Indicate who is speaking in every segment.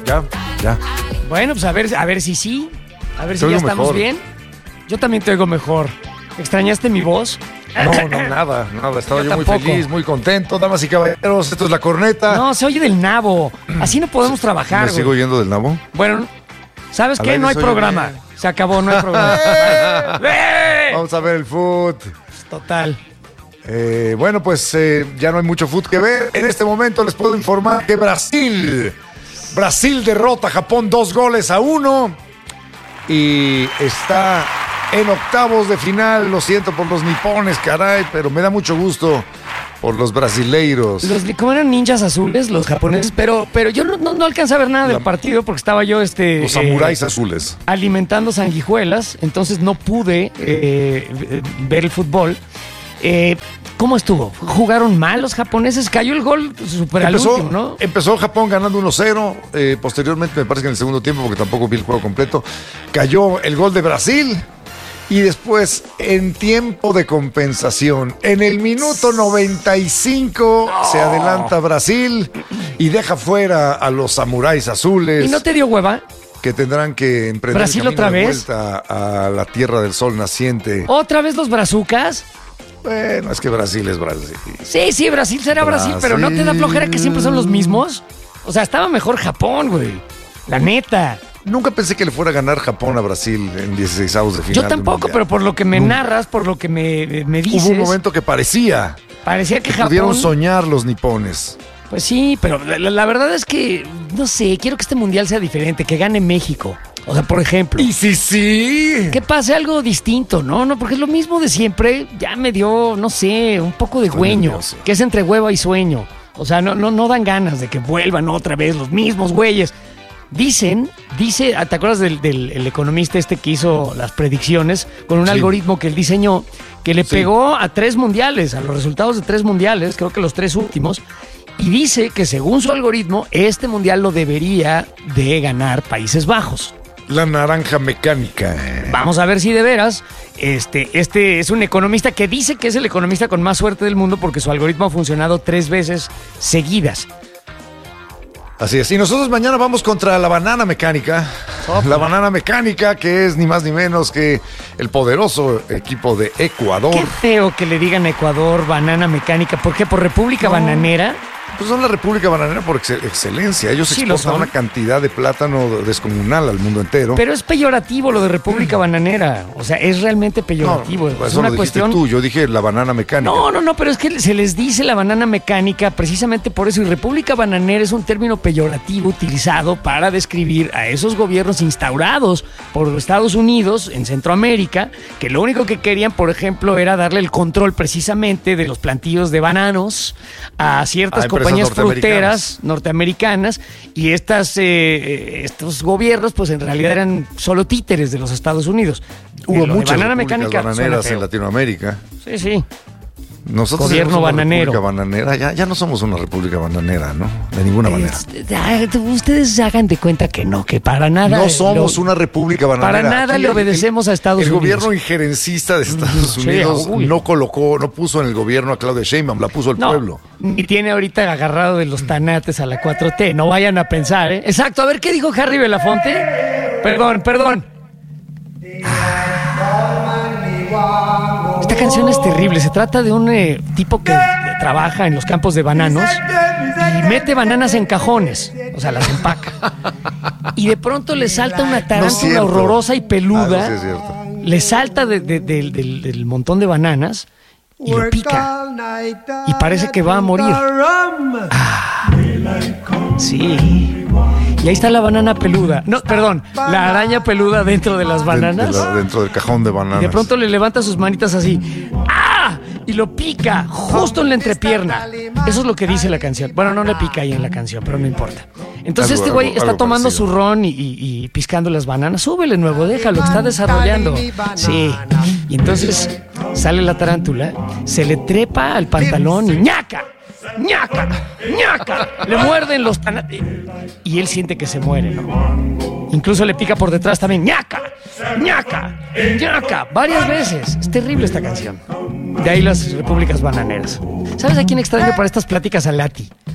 Speaker 1: Ya.
Speaker 2: Bueno, pues a ver si sí. A ver si
Speaker 1: Te
Speaker 2: ya
Speaker 1: oigo
Speaker 2: estamos
Speaker 1: mejor.
Speaker 2: bien. Yo también te oigo mejor. ¿Extrañaste mi voz?
Speaker 1: No, nada. Estaba yo muy
Speaker 2: tampoco.
Speaker 1: feliz, muy contento. Damas y caballeros, esto es La Corneta.
Speaker 2: No, se oye del nabo. Así no podemos trabajar,
Speaker 1: ¿Me
Speaker 2: güey.
Speaker 1: sigo yendo del nabo?
Speaker 2: Bueno, ¿sabes
Speaker 1: Al
Speaker 2: qué?
Speaker 1: aire
Speaker 2: No hay
Speaker 1: soy
Speaker 2: programa.
Speaker 1: bien.
Speaker 2: Se acabó, no hay programa. ¡Eh!
Speaker 1: Vamos a ver el fútbol.
Speaker 2: Total.
Speaker 1: Bueno, pues ya no hay mucho fútbol que ver. En este momento les puedo informar que Brasil derrota a Japón 2-1 y está en octavos de final. Lo siento por los nipones, caray, pero me da mucho gusto por los brasileiros.
Speaker 2: Como eran ninjas azules, los japoneses, pero yo no alcancé a ver nada del partido porque estaba yo
Speaker 1: Los samuráis azules.
Speaker 2: alimentando sanguijuelas, entonces no pude ver el fútbol. ¿Cómo estuvo? ¿Jugaron mal los japoneses? Cayó el gol super al último, ¿no?
Speaker 1: Empezó Japón ganando 1-0. Posteriormente, me parece que en el segundo tiempo, porque tampoco vi el juego completo, cayó el gol de Brasil. Y después, en tiempo de compensación, en el minuto 95, se adelanta Brasil y deja fuera a los samuráis azules.
Speaker 2: ¿Y no te dio hueva?
Speaker 1: Que tendrán que emprender
Speaker 2: ¿Brasil
Speaker 1: el camino
Speaker 2: otra
Speaker 1: de
Speaker 2: vez?
Speaker 1: vuelta a la tierra del sol naciente.
Speaker 2: ¿Otra vez los brazucas?
Speaker 1: Bueno, es que Brasil es Brasil.
Speaker 2: Sí, Brasil será Brasil, pero ¿no te da flojera que siempre son los mismos? O sea, estaba mejor Japón, güey. La neta.
Speaker 1: Nunca pensé que le fuera a ganar Japón a Brasil en 16avos de final.
Speaker 2: Yo tampoco, pero por lo que me narras, por lo que me dices,
Speaker 1: Hubo un momento que parecía
Speaker 2: que Japón...
Speaker 1: pudieron soñar los nipones.
Speaker 2: Pues sí, pero la verdad es que, no sé, quiero que este mundial sea diferente, que gane México. O sea, por ejemplo...
Speaker 1: ¿Y sí?
Speaker 2: Que pase algo distinto, ¿no? No, porque es lo mismo de siempre. Ya me dio, no sé, un poco de
Speaker 1: Estoy
Speaker 2: güeño,
Speaker 1: nervioso.
Speaker 2: que es entre hueva y sueño. O sea, no dan ganas de que vuelvan otra vez los mismos güeyes. Dice, ¿te acuerdas del economista este que hizo las predicciones con un
Speaker 1: Sí.
Speaker 2: algoritmo que él diseñó, que le
Speaker 1: Sí.
Speaker 2: pegó a 3 mundiales, a los resultados de 3 mundiales, creo que los 3 últimos, y dice que según su algoritmo, este mundial lo debería de ganar Países Bajos.
Speaker 1: La naranja mecánica.
Speaker 2: Vamos a ver si de veras este es un economista que dice que es el economista con más suerte del mundo porque su algoritmo ha funcionado 3 veces seguidas.
Speaker 1: Así es. Y nosotros mañana vamos contra la banana mecánica. La banana mecánica, que es ni más ni menos que el poderoso equipo de Ecuador.
Speaker 2: Qué feo que le digan a Ecuador banana mecánica. ¿Por qué? ¿Por República Bananera?
Speaker 1: Pues son la República Bananera por excelencia. Ellos
Speaker 2: Sí, lo
Speaker 1: exportan
Speaker 2: son.
Speaker 1: una cantidad de plátano descomunal al mundo entero.
Speaker 2: Pero es peyorativo lo de República Bananera. O sea, es realmente peyorativo.
Speaker 1: No,
Speaker 2: es
Speaker 1: eso
Speaker 2: una
Speaker 1: lo dijiste
Speaker 2: cuestión...
Speaker 1: tú. Yo dije la banana mecánica.
Speaker 2: No, pero es que se les dice la banana mecánica precisamente por eso. Y República Bananera es un término peyorativo utilizado para describir a esos gobiernos instaurados por Estados Unidos en Centroamérica, que lo único que querían, por ejemplo, era darle el control precisamente de los plantíos de bananos a ciertas
Speaker 1: A empresas
Speaker 2: compañías fruteras norteamericanas, y estos gobiernos pues en realidad eran solo títeres de los Estados Unidos.
Speaker 1: Hubo
Speaker 2: Lo de
Speaker 1: muchas
Speaker 2: banana
Speaker 1: repúblicas
Speaker 2: mecánica suena
Speaker 1: bananeras
Speaker 2: feo.
Speaker 1: en Latinoamérica.
Speaker 2: Sí.
Speaker 1: Nosotros
Speaker 2: Gobierno
Speaker 1: somos una
Speaker 2: bananero.
Speaker 1: república bananera. Ya no somos una república bananera, ¿no? De ninguna manera.
Speaker 2: Ustedes hagan de cuenta que no, que para nada.
Speaker 1: No somos una república bananera.
Speaker 2: Para nada
Speaker 1: Aquí
Speaker 2: le obedecemos a Estados
Speaker 1: el
Speaker 2: Unidos.
Speaker 1: gobierno injerencista de Estados
Speaker 2: Sí,
Speaker 1: Unidos
Speaker 2: uy.
Speaker 1: no puso en el gobierno a Claudia Sheinbaum, la puso el pueblo.
Speaker 2: Y tiene ahorita agarrado de los tanates a la 4T. No vayan a pensar, ¿eh? Exacto. A ver, ¿qué dijo Harry Belafonte? Perdón. Esta canción es terrible. Se trata de un tipo que trabaja en los campos de bananos y mete bananas en cajones. O sea, las empaca. Y de pronto le salta una
Speaker 1: No es
Speaker 2: tarántula
Speaker 1: cierto.
Speaker 2: horrorosa y peluda.
Speaker 1: Ah, no, sí es cierto.
Speaker 2: Le salta del montón de bananas y lo pica. Y parece que va a morir. Sí. Y ahí está la banana peluda. No, perdón, la araña peluda dentro de las bananas.
Speaker 1: Dentro del cajón de bananas.
Speaker 2: Y de pronto le levanta sus manitas así. ¡Ah! Y lo pica justo en la entrepierna. Eso es lo que dice la canción. Bueno, no le pica ahí en la canción, pero no importa. Entonces este güey está tomando su ron y piscando las bananas. Súbele nuevo, déjalo, está desarrollando. Sí. Y entonces sale la tarántula, se le trepa al pantalón y ¡ñaca! ¡ñaca! ¡ñaca! Le muerden los tanates. Y él siente que se muere, ¿no? Incluso le pica por detrás también. ¡ñaca! ¡ñaca! ¡ñaca! Varias veces. Es terrible esta canción. De ahí las repúblicas bananeras. ¿Sabes a quién extraño para estas pláticas? A Lati.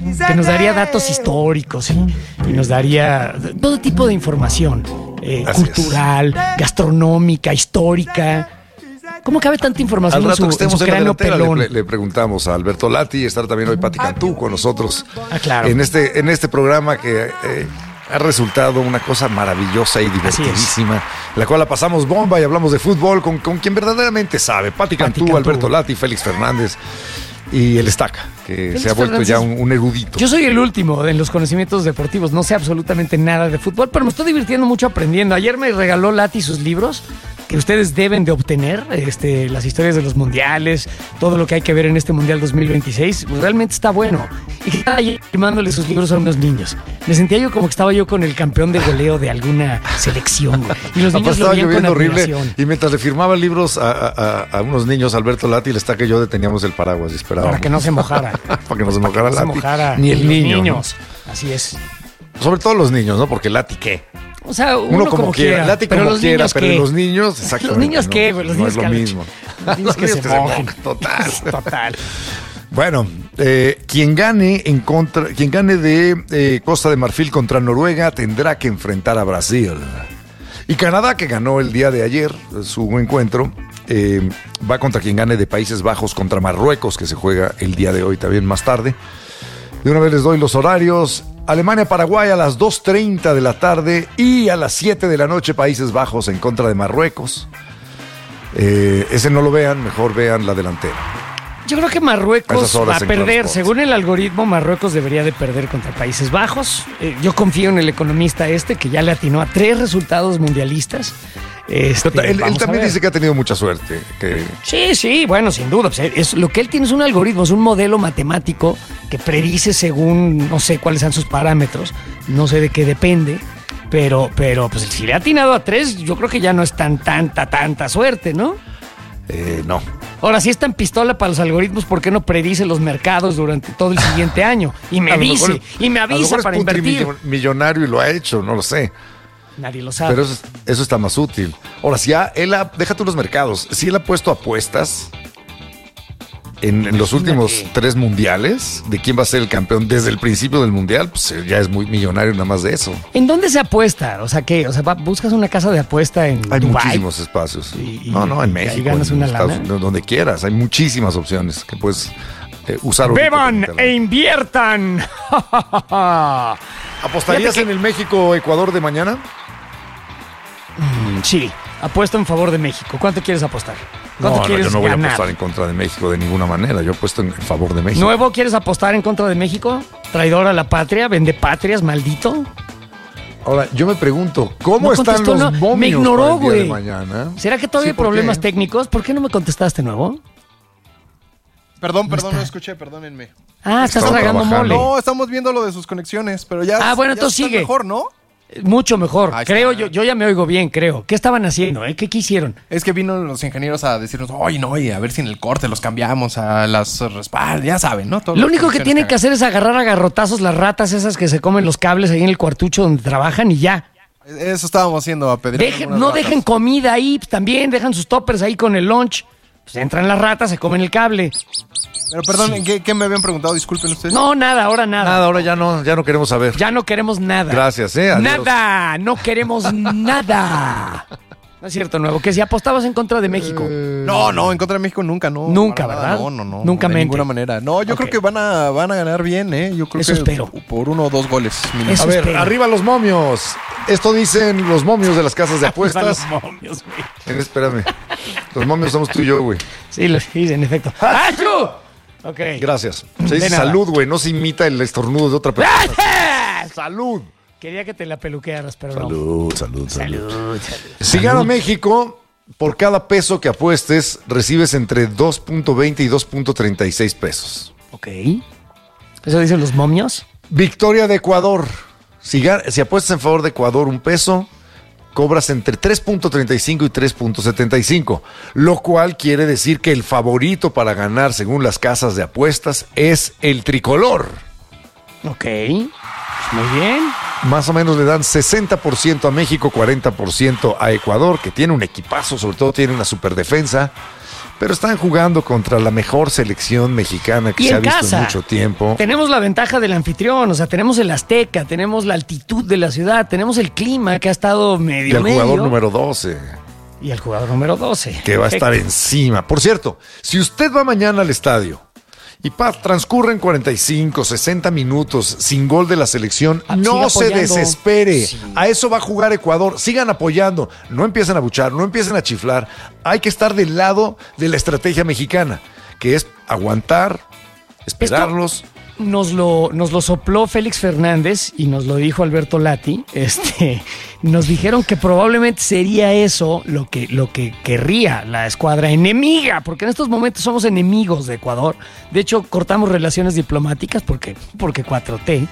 Speaker 2: que nos daría datos históricos y nos daría todo tipo de información cultural, gastronómica, histórica. ¿Cómo cabe tanta información
Speaker 1: Al rato que
Speaker 2: en
Speaker 1: estemos
Speaker 2: su
Speaker 1: en la
Speaker 2: cráneo
Speaker 1: delantera
Speaker 2: pelón?
Speaker 1: le preguntamos a Alberto Lati, estar también hoy Pati Cantú con nosotros.
Speaker 2: Claro.
Speaker 1: En este programa que ha resultado una cosa maravillosa y divertidísima, la cual la pasamos bomba y hablamos de fútbol con quien verdaderamente sabe. Pati Cantú, Alberto Lati, Félix Fernández y el Estaca, que Félix se ha vuelto ya un erudito.
Speaker 2: Yo soy el último en los conocimientos deportivos, no sé absolutamente nada de fútbol, pero me estoy divirtiendo mucho aprendiendo. Ayer me regaló Lati sus libros que ustedes deben de obtener, las historias de los mundiales, todo lo que hay que ver en este Mundial 2026, pues realmente está bueno. Y que estaba ayer firmándole sus libros a unos niños. Me sentía yo como que estaba yo con el campeón de goleo de alguna selección, güey. Y los niños lo veían con admiración.
Speaker 1: Y mientras le firmaba libros a unos niños, Alberto Lati, el Estaca y yo deteníamos el paraguas y esperábamos.
Speaker 2: Para que no se mojara.
Speaker 1: Para que no se mojara
Speaker 2: Lati.
Speaker 1: No se mojara ni el niño.
Speaker 2: Niños. ¿No? Así es.
Speaker 1: Sobre todo los niños, ¿no? Porque Lati, ¿qué?
Speaker 2: O sea, uno como quiera.
Speaker 1: Lati como
Speaker 2: pero
Speaker 1: quiera,
Speaker 2: los
Speaker 1: pero
Speaker 2: ¿qué?
Speaker 1: los niños, exactamente.
Speaker 2: ¿Los niños qué?
Speaker 1: No,
Speaker 2: Los
Speaker 1: no
Speaker 2: niños
Speaker 1: es lo mismo.
Speaker 2: Los niños que se mojen.
Speaker 1: Total.
Speaker 2: Total.
Speaker 1: Bueno, quien gane de Costa de Marfil contra Noruega tendrá que enfrentar a Brasil. Y Canadá, que ganó el día de ayer su encuentro, va contra quien gane de Países Bajos contra Marruecos, que se juega el día de hoy también más tarde. De una vez les doy los horarios. Alemania-Paraguay a las 2:30 de la tarde y a las 7 de la noche Países Bajos en contra de Marruecos. Ese no lo vean, mejor vean la delantera.
Speaker 2: Yo creo que Marruecos va a perder.
Speaker 1: transporte.
Speaker 2: Según el algoritmo, Marruecos debería de perder contra Países Bajos. Yo confío en el economista que ya le atinó a 3 resultados mundialistas.
Speaker 1: Él también dice que ha tenido mucha suerte.
Speaker 2: Sí, bueno, sin duda. Pues lo que él tiene es un algoritmo, es un modelo matemático que predice según, no sé cuáles son sus parámetros, no sé de qué depende, pero pues si le ha atinado a 3, yo creo que ya no es tanta suerte, ¿no?
Speaker 1: No.
Speaker 2: Ahora, si es tan pistola para los algoritmos, ¿por qué no predice los mercados durante todo el siguiente año? Y me avisa para invertir.
Speaker 1: Millonario y lo ha hecho, no lo sé.
Speaker 2: Nadie lo sabe.
Speaker 1: Pero eso está más útil. Ahora, si deja tú los mercados, si él ha puesto apuestas en los últimos 3 mundiales de quién va a ser el campeón desde el principio del mundial, pues ya es muy millonario nada más de eso.
Speaker 2: ¿En dónde se apuesta? O sea, ¿qué? O sea, buscas una casa de apuesta en
Speaker 1: Hay
Speaker 2: Dubái?
Speaker 1: Muchísimos espacios. No, en México.
Speaker 2: Y ganas una lana.
Speaker 1: Donde quieras. Hay muchísimas opciones que puedes usar.
Speaker 2: ¡Beban e inviertan!
Speaker 1: ¿Apostarías en el México-Ecuador de mañana?
Speaker 2: Sí, apuesto en favor de México. ¿Cuánto quieres apostar? ¿Cuánto quieres
Speaker 1: yo no voy
Speaker 2: ganar?
Speaker 1: a apostar en contra de México de ninguna manera. Yo apuesto en favor de México.
Speaker 2: ¿Nuevo quieres apostar en contra de México? ¿Traidor a la patria? ¿Vende patrias, maldito?
Speaker 1: Ahora, yo me pregunto, ¿cómo
Speaker 2: No
Speaker 1: están
Speaker 2: contestó,
Speaker 1: los momios
Speaker 2: me ignoró,
Speaker 1: para el día de
Speaker 2: güey.
Speaker 1: mañana?
Speaker 2: ¿Será que todavía hay
Speaker 1: ¿por
Speaker 2: problemas
Speaker 1: qué?
Speaker 2: técnicos? ¿Por qué no me contestaste, Nuevo?
Speaker 3: Perdón, no escuché, perdónenme.
Speaker 2: Ah, estás
Speaker 1: Estaba
Speaker 2: tragando
Speaker 1: trabajando.
Speaker 2: mole.
Speaker 3: No, estamos viendo lo de sus conexiones, pero ya.
Speaker 2: Bueno,
Speaker 3: ya
Speaker 2: entonces
Speaker 3: está
Speaker 2: sigue.
Speaker 3: mejor, ¿no?
Speaker 2: Mucho mejor.
Speaker 3: Ahí
Speaker 2: Creo
Speaker 3: está.
Speaker 2: yo ya me oigo bien, creo. ¿Qué estaban haciendo? ¿Qué hicieron?
Speaker 3: Es que vino los ingenieros a decirnos, oye, no, y a ver si en el corte los cambiamos a las respaldas, ya saben, ¿no? Todas
Speaker 2: Lo
Speaker 3: las
Speaker 2: único que
Speaker 3: conexiones
Speaker 2: tienen que
Speaker 3: hagan.
Speaker 2: hacer es agarrar a garrotazos las ratas esas que se comen los cables ahí en el cuartucho donde trabajan y ya.
Speaker 3: Eso estábamos haciendo a pedir.
Speaker 2: No dejen comida ahí, pues, también dejan sus toppers ahí con el lunch. Pues entran las ratas, se comen el cable.
Speaker 3: Pero perdón, ¿qué me habían preguntado? Disculpen ustedes.
Speaker 2: No, nada.
Speaker 1: Nada, ahora ya no queremos saber.
Speaker 2: Ya no queremos nada.
Speaker 1: Gracias, adiós.
Speaker 2: Nada, no queremos nada. No es cierto, Nuevo, que si apostabas en contra de México.
Speaker 3: No, en contra de México nunca, no.
Speaker 2: Nunca,
Speaker 3: para nada.
Speaker 2: ¿verdad?
Speaker 3: No.
Speaker 2: Nunca
Speaker 3: de
Speaker 2: mente.
Speaker 3: ninguna manera. No, yo
Speaker 2: Ok.
Speaker 3: creo que van a ganar bien, ¿eh? Yo creo
Speaker 2: Eso
Speaker 3: que
Speaker 2: espero.
Speaker 3: por 1 o 2 goles. mínimo.
Speaker 2: Eso
Speaker 1: A ver,
Speaker 2: espero.
Speaker 1: arriba los momios. Esto dicen los momios de las casas de apuestas.
Speaker 2: Los momios, güey.
Speaker 1: Espérame. Los momios somos tú y yo, güey.
Speaker 2: Sí, lo hice, en efecto. ¡Achú! Ok.
Speaker 1: Gracias. Se
Speaker 2: De
Speaker 1: dice
Speaker 2: nada.
Speaker 1: salud, güey. No se imita el estornudo de otra persona. Salud.
Speaker 2: Quería que te la peluquearas, pero no.
Speaker 1: Salud.
Speaker 2: Salud.
Speaker 1: Si gana México, por cada peso que apuestes, recibes entre 2.20 y 2.36 pesos.
Speaker 2: Ok. ¿Eso dicen los momios?
Speaker 1: Victoria de Ecuador. Si apuestas en favor de Ecuador un peso, cobras entre 3.35 y 3.75, lo cual quiere decir que el favorito para ganar, según las casas de apuestas, es el tricolor.
Speaker 2: Ok. Muy bien.
Speaker 1: Más o menos le dan 60% a México, 40% a Ecuador, que tiene un equipazo, sobre todo tiene una super defensa. pero están jugando contra la mejor selección mexicana que
Speaker 2: Y
Speaker 1: se ha
Speaker 2: en
Speaker 1: visto
Speaker 2: casa,
Speaker 1: en mucho tiempo.
Speaker 2: tenemos la ventaja del anfitrión, o sea, tenemos el Azteca, tenemos la altitud de la ciudad, tenemos el clima que ha estado
Speaker 1: Y
Speaker 2: medio
Speaker 1: el jugador número 12,
Speaker 2: y el jugador número 12.
Speaker 1: que va a estar encima. Por cierto, si usted va mañana al estadio y transcurren 45, 60 minutos sin gol de la selección, no
Speaker 2: siga
Speaker 1: se
Speaker 2: apoyando.
Speaker 1: desespere.
Speaker 2: Sí.
Speaker 1: A eso va a jugar Ecuador. Sigan apoyando. No empiecen a buchar, no empiecen a chiflar. Hay que estar del lado de la estrategia mexicana, que es aguantar, esperarlos.
Speaker 2: Nos lo sopló Félix Fernández y nos lo dijo Alberto Lati. Nos dijeron que probablemente sería eso lo que querría la escuadra enemiga, porque en estos momentos somos enemigos de Ecuador. De hecho, cortamos relaciones diplomáticas porque 4T.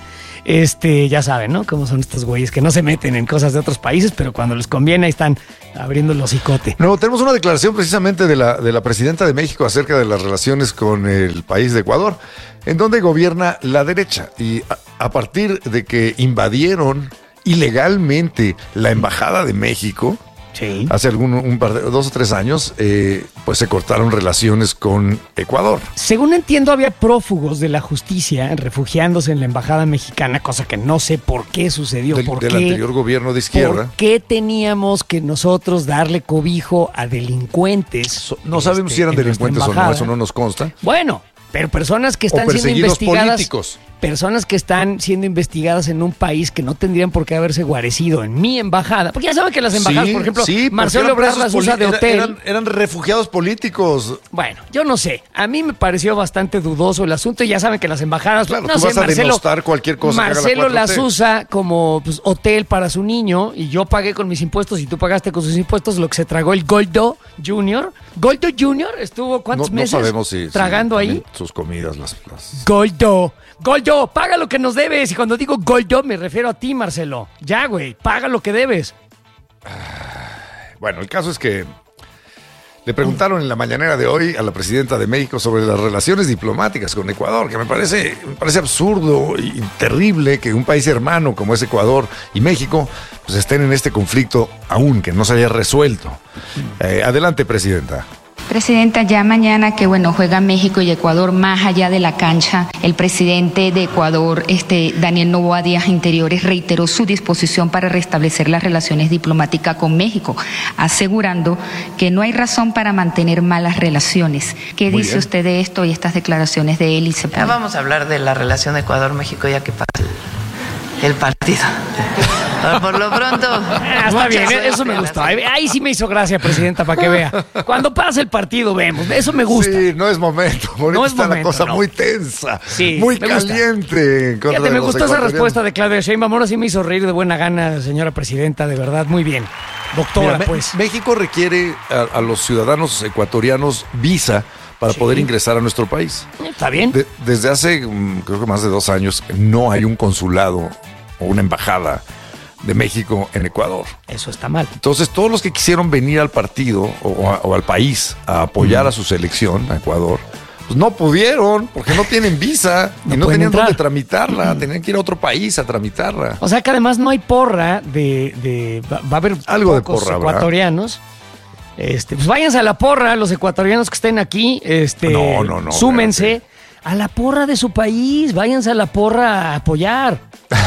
Speaker 2: Ya saben, ¿no? Cómo son estos güeyes que no se meten en cosas de otros países, pero cuando les conviene ahí están abriendo el hocicote.
Speaker 1: No, tenemos una declaración precisamente de la presidenta de México acerca de las relaciones con el país de Ecuador, en donde gobierna la derecha. Y a partir de que invadieron ilegalmente la embajada de México,
Speaker 2: Sí.
Speaker 1: hace 2 o 3 años, pues se cortaron relaciones con Ecuador.
Speaker 2: Según entiendo, había prófugos de la justicia refugiándose en la embajada mexicana, cosa que no sé por qué sucedió.
Speaker 1: Del
Speaker 2: ¿Por qué?
Speaker 1: anterior gobierno de izquierda.
Speaker 2: ¿Por qué teníamos que nosotros darle cobijo a delincuentes?
Speaker 1: No sabemos si eran
Speaker 2: en nuestra
Speaker 1: delincuentes o no,
Speaker 2: embajada?
Speaker 1: eso no nos consta.
Speaker 2: Bueno, pero personas que están
Speaker 1: O
Speaker 2: siendo
Speaker 1: perseguidos
Speaker 2: investigadas.
Speaker 1: políticos.
Speaker 2: Personas que están siendo investigadas en un país que no tendrían por qué haberse guarecido en mi embajada. Porque ya saben que las embajadas,
Speaker 1: Sí,
Speaker 2: por ejemplo,
Speaker 1: sí, porque
Speaker 2: Marcelo
Speaker 1: eran
Speaker 2: Ebrard
Speaker 1: presos
Speaker 2: las usa de hotel.
Speaker 1: Eran refugiados políticos.
Speaker 2: Bueno, yo no sé. A mí me pareció bastante dudoso el asunto. Y ya saben que las embajadas,
Speaker 1: Claro,
Speaker 2: no
Speaker 1: tú
Speaker 2: sé,
Speaker 1: vas a
Speaker 2: Marcelo,
Speaker 1: denostar cualquier cosa que haga la
Speaker 2: Marcelo
Speaker 1: 4T.
Speaker 2: las usa como pues, hotel para su niño y yo pagué con mis impuestos y tú pagaste con sus impuestos lo que se tragó el Goldo Junior. Goldo Junior estuvo ¿cuántos meses
Speaker 1: No sabemos si
Speaker 2: tragando ahí?
Speaker 1: también sus comidas las...
Speaker 2: Goldo, paga lo que nos debes. Y cuando digo Goldo me refiero a ti, Marcelo. Ya, güey, paga lo que debes.
Speaker 1: Bueno, el caso es que le preguntaron en la mañanera de hoy a la presidenta de México sobre las relaciones diplomáticas con Ecuador, que me parece absurdo y terrible que un país hermano como es Ecuador y México pues estén en este conflicto aún que no se haya resuelto. Adelante, presidenta.
Speaker 4: Presidenta, ya mañana que juega México y Ecuador más allá de la cancha, el presidente de Ecuador, Daniel Noboa Díaz Interiores, reiteró su disposición para restablecer las relaciones diplomáticas con México, asegurando que no hay razón para mantener malas relaciones. ¿Qué
Speaker 1: Muy
Speaker 4: dice
Speaker 1: bien.
Speaker 4: usted de esto y estas declaraciones de él? Y
Speaker 5: Ya vamos a hablar de la relación Ecuador-México ya que pasa el partido. Pero por lo pronto...
Speaker 2: Está bien,
Speaker 5: mucha
Speaker 2: eso me
Speaker 5: suerte
Speaker 2: gustó.
Speaker 5: a la
Speaker 2: Ahí sí me hizo gracia, presidenta, para que vea. Cuando pase el partido vemos. Eso me gusta.
Speaker 1: Sí, no es momento. Ahorita
Speaker 2: No es
Speaker 1: está la
Speaker 2: momento,
Speaker 1: cosa
Speaker 2: no.
Speaker 1: muy tensa,
Speaker 2: Sí,
Speaker 1: muy
Speaker 2: me gusta.
Speaker 1: caliente. en contra
Speaker 2: Fíjate,
Speaker 1: de
Speaker 2: me
Speaker 1: los
Speaker 2: gustó esa
Speaker 1: ecuatorianos.
Speaker 2: respuesta de Claudia Sheinbaum. Ahora sí me hizo reír de buena gana, señora presidenta, de verdad. Muy bien. Doctora,
Speaker 1: Mira,
Speaker 2: pues.
Speaker 1: México requiere a los ciudadanos ecuatorianos visa para poder ingresar a nuestro país.
Speaker 2: ¿Está bien?
Speaker 1: Desde hace, creo que más de 2 años, no hay un consulado o una embajada de México en Ecuador.
Speaker 2: Eso está mal.
Speaker 1: Entonces, todos los que quisieron venir al partido o al país a apoyar a su selección, a Ecuador, pues no pudieron porque no tienen visa
Speaker 2: No
Speaker 1: y no
Speaker 2: pueden
Speaker 1: tenían
Speaker 2: entrar.
Speaker 1: dónde tramitarla. Tenían que ir a otro país a tramitarla.
Speaker 2: O sea que además no hay porra va a haber
Speaker 1: Algo de
Speaker 2: pocos
Speaker 1: porra habrá.
Speaker 2: ecuatorianos. Pues váyanse a la porra, los ecuatorianos que estén aquí,
Speaker 1: No,
Speaker 2: súmense
Speaker 1: espérate.
Speaker 2: a la porra de su país, váyanse a la porra a apoyar.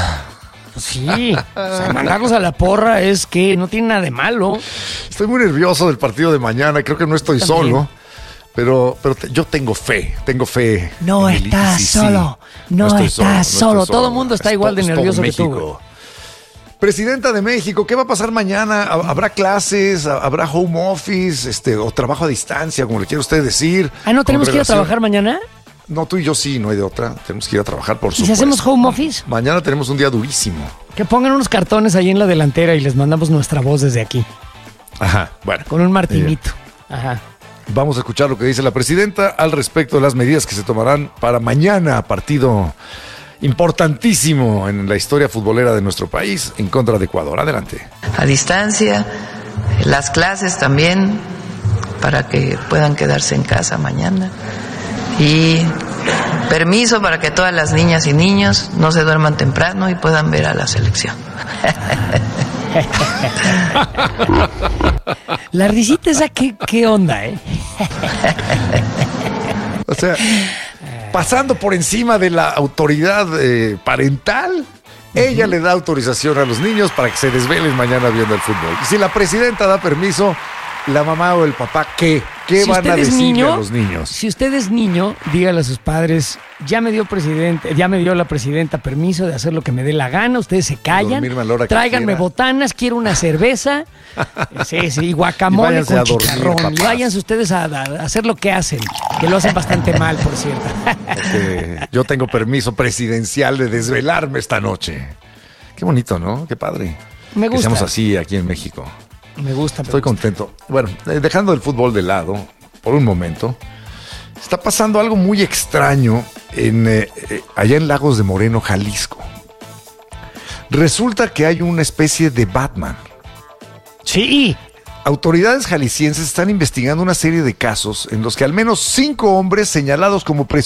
Speaker 2: Pues sí, o sea, mandarlos a la porra es que no tiene nada de malo.
Speaker 1: Estoy muy nervioso del partido de mañana. Creo que no estoy
Speaker 2: También.
Speaker 1: solo. Pero yo tengo fe.
Speaker 2: No
Speaker 1: en el
Speaker 2: estás
Speaker 1: ICC.
Speaker 2: solo, no
Speaker 1: estoy
Speaker 2: estás
Speaker 1: estoy
Speaker 2: solo. Todo el mundo está
Speaker 1: Es
Speaker 2: igual de
Speaker 1: es todo
Speaker 2: nervioso que tú,
Speaker 1: México. Presidenta de México, ¿qué va a pasar mañana? ¿Habrá clases? ¿Habrá home office? ¿O trabajo a distancia, como le quiere usted decir?
Speaker 2: Ah, ¿no tenemos que ir a
Speaker 1: Congregación.
Speaker 2: trabajar mañana?
Speaker 1: No, tú y yo sí, no hay de otra. Tenemos que ir a trabajar, por
Speaker 2: ¿Y si
Speaker 1: supuesto.
Speaker 2: hacemos home office?
Speaker 1: Mañana tenemos un día durísimo.
Speaker 2: Que pongan unos cartones ahí en la delantera y les mandamos nuestra voz desde aquí,
Speaker 1: Ajá, bueno.
Speaker 2: con un martinito. Ajá.
Speaker 1: Vamos a escuchar lo que dice la presidenta al respecto de las medidas que se tomarán para mañana, partido importantísimo en la historia futbolera de nuestro país en contra de Ecuador. Adelante.
Speaker 5: A distancia, las clases también, para que puedan quedarse en casa mañana. Y permiso para que todas las niñas y niños no se duerman temprano y puedan ver a la selección.
Speaker 2: La risita esa, ¿qué onda, eh?
Speaker 1: O sea, pasando por encima de la autoridad parental, ella le da autorización a los niños para que se desvelen mañana viendo el fútbol. Y si la presidenta da permiso, la mamá o el papá, ¿qué
Speaker 2: Si
Speaker 1: van a
Speaker 2: usted es
Speaker 1: decirle
Speaker 2: niño,
Speaker 1: a los niños?
Speaker 2: Si usted es niño, dígale a sus padres, ya me dio la presidenta permiso de hacer lo que me dé la gana, ustedes se callan,
Speaker 1: Dormirme a la hora que
Speaker 2: tráiganme
Speaker 1: quiera.
Speaker 2: botanas, quiero una cerveza, y guacamole
Speaker 1: Y váyanse
Speaker 2: con
Speaker 1: a dormir,
Speaker 2: chicharrón, y
Speaker 1: papás.
Speaker 2: váyanse ustedes a hacer lo que hacen, que lo hacen bastante mal, por cierto.
Speaker 1: Yo tengo permiso presidencial de desvelarme esta noche. Qué bonito, ¿no? Qué padre.
Speaker 2: Me
Speaker 1: Que
Speaker 2: gusta.
Speaker 1: seamos así aquí en México.
Speaker 2: Me gusta.
Speaker 1: Estoy contento. Bueno, dejando el fútbol de lado por un momento, está pasando algo muy extraño allá en Lagos de Moreno, Jalisco. Resulta que hay una especie de Batman.
Speaker 2: Sí.
Speaker 1: Autoridades jaliscienses están investigando una serie de casos en los que al menos 5 hombres señalados como